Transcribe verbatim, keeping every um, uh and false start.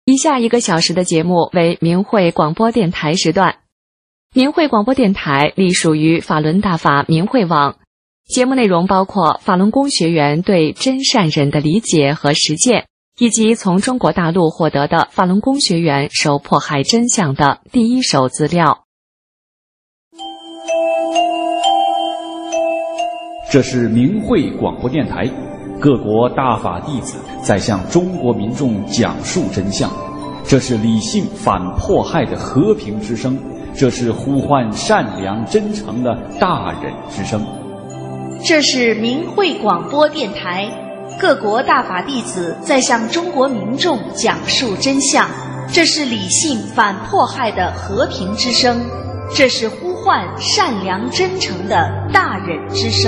以下一个小时的节目为明慧广播电台时段。明慧广播电台隶属于法轮大法明慧网，节目内容包括法轮功学员对真善忍的理解和实践，以及从中国大陆获得的法轮功学员受迫害真相的第一手资料。 这是明慧广播电台，各国大法弟子在向中国民众讲述真相。这是理性反迫害的和平之声，这是呼唤善良真诚的大忍之声。 这是明慧广播电台，各国大法弟子在向中国民众讲述真相。这是理性反迫害的和平之声，这是呼唤善良真诚的大忍之声。